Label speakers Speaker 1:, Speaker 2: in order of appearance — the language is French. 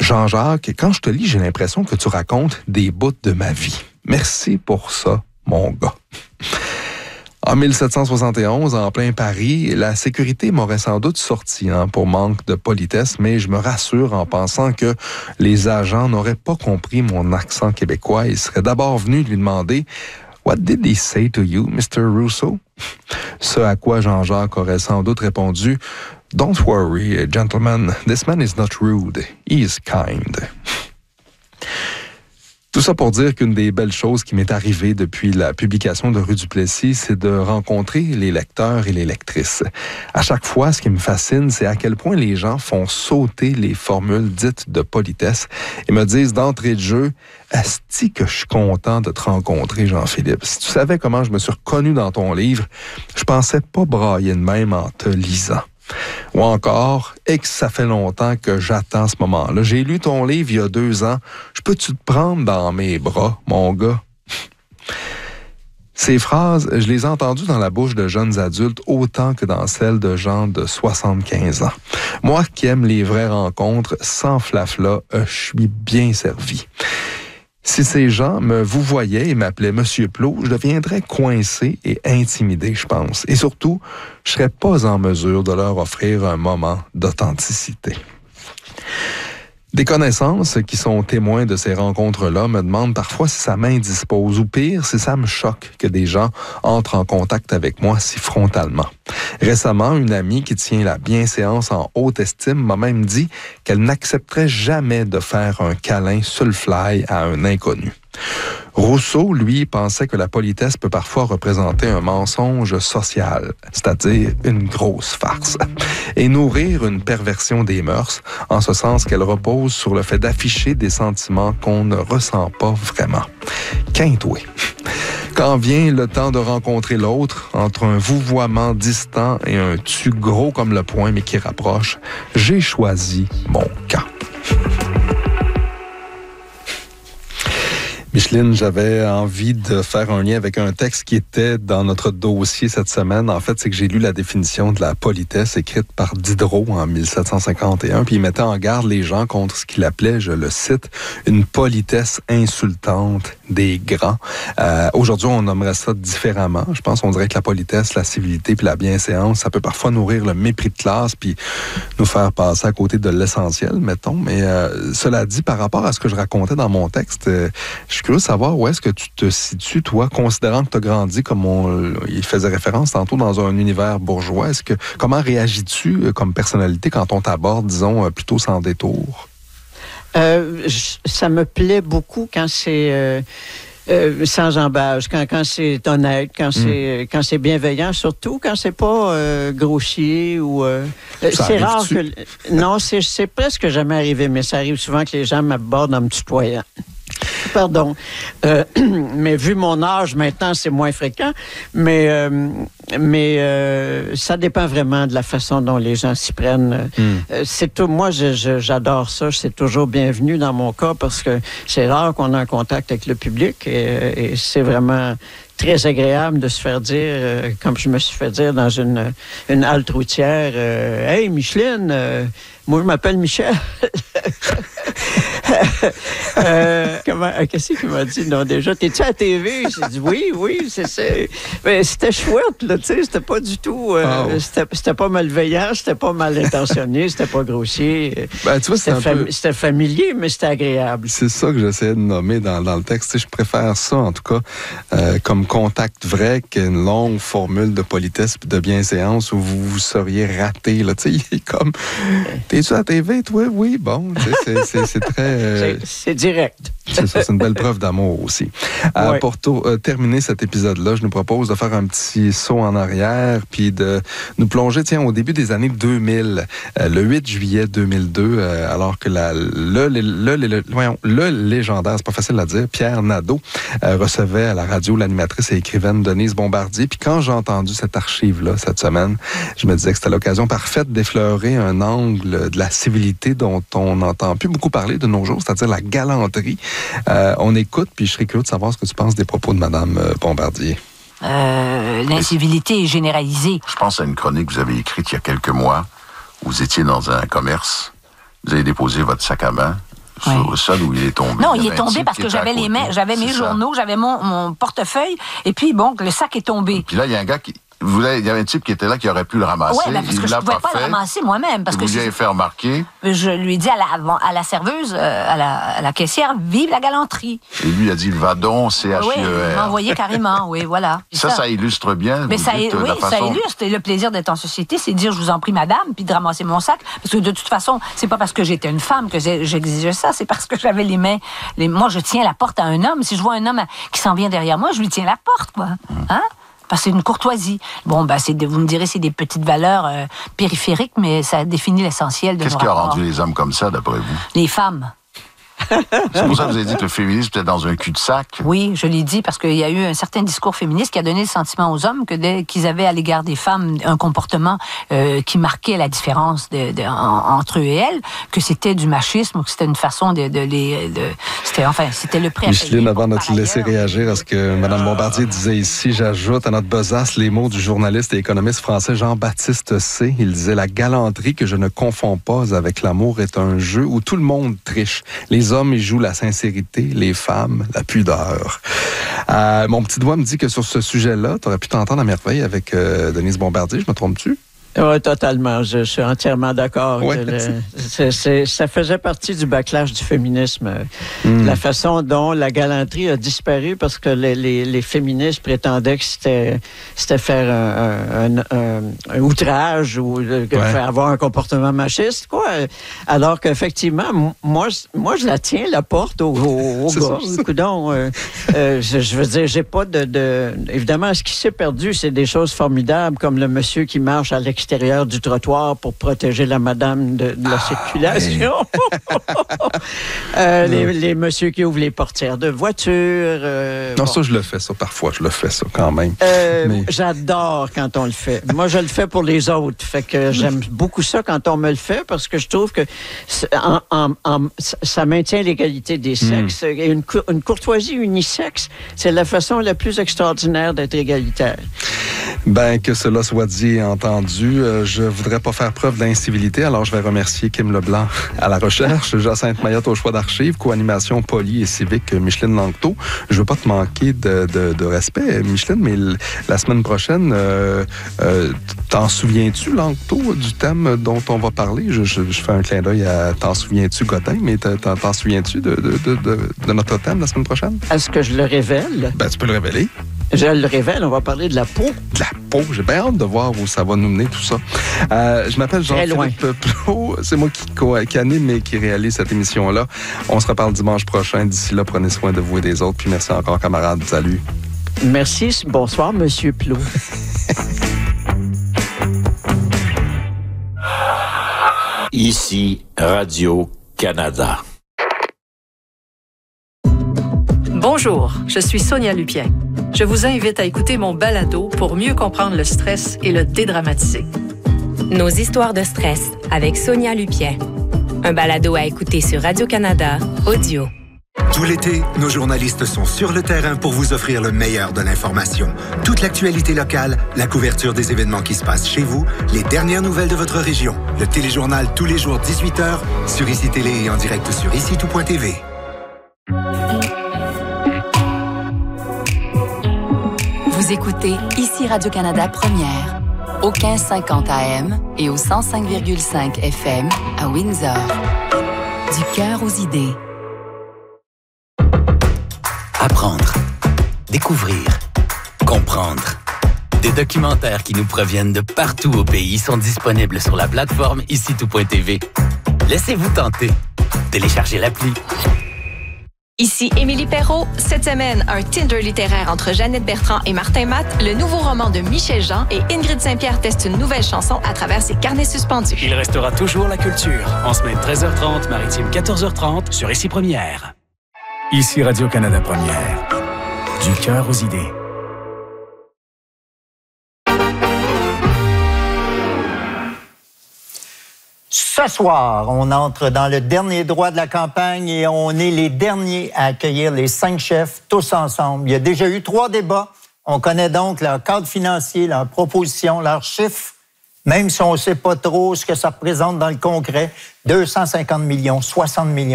Speaker 1: Jean-Jacques, quand je te lis, j'ai l'impression que tu racontes des bouts de ma vie. Merci pour ça, mon gars. En 1771, en plein Paris, la sécurité m'aurait sans doute sorti pour manque de politesse, mais je me rassure en pensant que les agents n'auraient pas compris mon accent québécois et seraient d'abord venus lui demander « What did he say to you, Mr. Rousseau? » Ce à quoi Jean-Jacques aurait sans doute répondu « Don't worry, gentlemen, this man is not rude, he is kind. » Tout ça pour dire qu'une des belles choses qui m'est arrivée depuis la publication de Rue du Plessis, c'est de rencontrer les lecteurs et les lectrices. À chaque fois, ce qui me fascine, c'est à quel point les gens font sauter les formules dites de politesse et me disent d'entrée de jeu « Asti que je suis content de te rencontrer, Jean-Philippe. Si tu savais comment je me suis reconnu dans ton livre, je pensais pas brailler de même en te lisant. » Ou encore, et que ça fait longtemps que j'attends ce moment-là. J'ai lu ton livre il y a 2 ans. Je peux-tu te prendre dans mes bras, mon gars? Ces phrases, je les ai entendues dans la bouche de jeunes adultes autant que dans celle de gens de 75 ans. Moi qui aime les vraies rencontres, sans flafla, je suis bien servi. Si ces gens me vouvoyaient et m'appelaient Monsieur Plot, je deviendrais coincé et intimidé, je pense. Et surtout, je serais pas en mesure de leur offrir un moment d'authenticité. Des connaissances qui sont témoins de ces rencontres-là me demandent parfois si ça m'indispose ou pire, si ça me choque que des gens entrent en contact avec moi si frontalement. Récemment, une amie qui tient la bienséance en haute estime m'a même dit qu'elle n'accepterait jamais de faire un câlin sur le fly à un inconnu. Rousseau, lui, pensait que la politesse peut parfois représenter un mensonge social, c'est-à-dire une grosse farce, et nourrir une perversion des mœurs, en ce sens qu'elle repose sur le fait d'afficher des sentiments qu'on ne ressent pas vraiment. Quintoué. Quand vient le temps de rencontrer l'autre, entre un vouvoiement distant et un tu gros comme le poing mais qui rapproche, j'ai choisi mon camp. Micheline, j'avais envie de faire un lien avec un texte qui était dans notre dossier cette semaine. En fait, c'est que j'ai lu la définition de la politesse écrite par Diderot en 1751, puis il mettait en garde les gens contre ce qu'il appelait, je le cite, une politesse insultante des grands. Aujourd'hui, on nommerait ça différemment. Je pense qu'on dirait que la politesse, la civilité puis la bienséance, ça peut parfois nourrir le mépris de classe puis nous faire passer à côté de l'essentiel, mettons. Mais cela dit, par rapport à ce que je racontais dans mon texte, je suis curieux de savoir où est-ce que tu te situes, toi, considérant que tu as grandi, comme il faisait référence tantôt, dans un univers bourgeois. Comment réagis-tu comme personnalité quand on t'aborde, disons, plutôt sans détour?
Speaker 2: Ça me plaît beaucoup quand c'est sans embâche, quand c'est honnête, quand c'est bienveillant, surtout quand c'est pas grossier ou c'est rare que non, c'est presque jamais arrivé, mais ça arrive souvent que les gens m'abordent en me tutoyant. Pardon. Mais vu mon âge, maintenant, c'est moins fréquent. Mais ça dépend vraiment de la façon dont les gens s'y prennent. C'est tout. Moi, j'adore ça. C'est toujours bienvenu dans mon cas parce que c'est rare qu'on ait un contact avec le public et c'est vraiment très agréable de se faire dire, comme je me suis fait dire dans une halte routière, Hey, Micheline, moi, je m'appelle Michel. Qu'est-ce qu'il m'a dit? Non, déjà, t'es-tu à la TV? J'ai dit oui, c'est. Mais c'était chouette, là, tu sais, c'était pas du tout. C'était pas malveillant, c'était pas mal intentionné, c'était pas grossier.
Speaker 1: Ben, tu vois,
Speaker 2: c'était familier, mais c'était agréable.
Speaker 1: C'est ça que j'essayais de nommer dans le texte. Je préfère ça, en tout cas, comme contact vrai qu'une longue formule de politesse et de bienséance où vous seriez raté, là. Tu sais, il est comme. T'es-tu à la TV, toi? Oui, bon, c'est très.
Speaker 2: C'est direct.
Speaker 1: C'est ça, c'est une belle preuve d'amour aussi. Ouais. Pour terminer cet épisode-là, je nous propose de faire un petit saut en arrière puis de nous plonger, au début des années 2000, le 8 juillet 2002, alors que le légendaire, c'est pas facile à dire, Pierre Nadeau recevait à la radio l'animatrice et écrivaine Denise Bombardier. Puis quand j'ai entendu cette archive-là cette semaine, je me disais que c'était l'occasion parfaite d'effleurer un angle de la civilité dont on n'entend plus beaucoup parler de nos jours, c'est-à-dire la galanterie. On écoute, puis je serais curieux de savoir ce que tu penses des propos de Mme Bombardier.
Speaker 3: L'incivilité est généralisée.
Speaker 4: Je pense à une chronique que vous avez écrite il y a quelques mois. Vous étiez dans un commerce, vous avez déposé votre sac à main,
Speaker 3: sur le sol où il est tombé.
Speaker 4: Non, il est tombé parce que j'avais les mains, j'avais mes journaux, j'avais mon portefeuille, et puis bon, le sac est tombé.
Speaker 3: Puis là, il y a un gars il y avait un type qui était là qui aurait pu le ramasser.
Speaker 4: Oui, parce que je ne pouvais pas le ramasser moi-même. Parce que
Speaker 3: vous lui avez fait remarquer.
Speaker 4: Je lui ai dit à la serveuse, à la caissière, vive la galanterie.
Speaker 3: Et lui, il a dit, va donc, CHIER.
Speaker 4: Oui, il m'a envoyé carrément, oui, voilà.
Speaker 3: Ça illustre bien.
Speaker 4: Mais ça illustre. Et le plaisir d'être en société, c'est de dire, je vous en prie, madame, puis de ramasser mon sac. Parce que de toute façon, c'est pas parce que j'étais une femme que j'exigeais ça, c'est parce que j'avais les mains. Moi, je tiens la porte à un homme. Si je vois un homme qui s'en vient derrière moi, je lui tiens la porte, quoi. Hein? Parce que c'est une courtoisie. Bon, vous me direz, c'est des petites valeurs périphériques, mais ça définit l'essentiel de nos rapports.
Speaker 3: Qu'est-ce qui a rendu les hommes comme ça, d'après vous?
Speaker 4: Les femmes.
Speaker 3: C'est pour ça que vous avez dit que le féminisme était dans un cul-de-sac.
Speaker 4: Oui, je l'ai dit parce qu'il y a eu un certain discours féministe qui a donné le sentiment aux hommes qu'ils avaient à l'égard des femmes un comportement qui marquait la différence entre eux et elles, que c'était du machisme ou que c'était une façon c'était le prêt à payer.
Speaker 1: Micheline, avant de te laisser réagir à ce que Mme Bombardier disait ici, j'ajoute à notre besace les mots du journaliste et économiste français Jean-Baptiste C. Il disait « La galanterie que je ne confonds pas avec l'amour est un jeu où tout le monde triche. Les hommes, ils jouent la sincérité, les femmes, la pudeur. » Mon petit doigt me dit que sur ce sujet-là, tu aurais pu t'entendre à merveille avec Denise Bombardier. Je me trompe-tu?
Speaker 2: Oui, totalement. Je suis entièrement d'accord.
Speaker 1: Ouais,
Speaker 2: ça faisait partie du backlash du féminisme. La façon dont la galanterie a disparu parce que les féministes prétendaient que c'était faire un outrage ou avoir un comportement machiste, quoi. Alors qu'effectivement, moi, je la tiens, la porte au gars. Coudonc, je veux dire, j'ai pas évidemment, ce qui s'est perdu, c'est des choses formidables comme le monsieur qui marche à l'extérieur du trottoir pour protéger la madame de la circulation. Les messieurs qui ouvrent les portières de voiture.
Speaker 1: Non, ça, je le fais, ça, parfois. Je le fais, ça, quand même.
Speaker 2: Mais... J'adore quand on le fait. Moi, je le fais pour les autres. Fait que j'aime beaucoup ça quand on me le fait parce que je trouve que ça maintient l'égalité des sexes. Et une courtoisie unisexe, c'est la façon la plus extraordinaire d'être égalitaire.
Speaker 1: Ben, que cela soit dit et entendu, je voudrais pas faire preuve d'incivilité, alors je vais remercier Kim Leblanc à la recherche, Jacinthe Mayotte au choix d'archives, co-animation poly et civique Micheline Langto. Je veux pas te manquer de respect, Micheline, mais la semaine prochaine, t'en souviens-tu, Langto, du thème dont on va parler? Je fais un clin d'œil à t'en souviens-tu, Godin, mais t'en souviens-tu de notre thème la semaine prochaine?
Speaker 2: Est-ce que je le révèle?
Speaker 1: Ben, tu peux le révéler.
Speaker 2: Je le révèle, on va parler de la peau.
Speaker 1: De la peau, j'ai bien hâte de voir où ça va nous mener tout ça. Je m'appelle Jean-Philippe Plot, c'est moi qui anime et qui réalise cette émission-là. On se reparle dimanche prochain. D'ici là, prenez soin de vous et des autres. Puis merci encore, camarades. Salut.
Speaker 2: Merci. Bonsoir, Monsieur Plot.
Speaker 5: Ici, Radio-Canada.
Speaker 6: Bonjour, je suis Sonia Lupien. Je vous invite à écouter mon balado pour mieux comprendre le stress et le dédramatiser.
Speaker 7: Nos histoires de stress avec Sonia Lupien. Un balado à écouter sur Radio-Canada, audio.
Speaker 8: Tout l'été, nos journalistes sont sur le terrain pour vous offrir le meilleur de l'information. Toute l'actualité locale, la couverture des événements qui se passent chez vous, les dernières nouvelles de votre région. Le téléjournal tous les jours 18h sur ICI Télé et en direct sur ICI-tout.tv.
Speaker 9: Vous écoutez ici Radio-Canada Première, au 1550 AM et au 105,5 FM à Windsor. Du cœur aux idées.
Speaker 5: Apprendre, découvrir, comprendre. Des documentaires qui nous proviennent de partout au pays sont disponibles sur la plateforme ICI-tout.tv. Laissez-vous tenter. Téléchargez l'appli.
Speaker 10: Ici Émilie Perrault. Cette semaine, un Tinder littéraire entre Jeannette Bertrand et Martin Matt, le nouveau roman de Michel Jean et Ingrid Saint-Pierre teste une nouvelle chanson à travers ses carnets suspendus.
Speaker 11: Il restera toujours la culture. En semaine 13h30, maritime 14h30 sur ICI Première. Ici Radio-Canada Première. Du cœur aux idées.
Speaker 12: Ce soir, on entre dans le dernier droit de la campagne et on est les derniers à accueillir les 5 chefs, tous ensemble. Il y a déjà eu 3 débats. On connaît donc leur cadre financier, leurs propositions, leurs chiffres, même si on ne sait pas trop ce que ça représente dans le concret. 250 millions, 60 millions.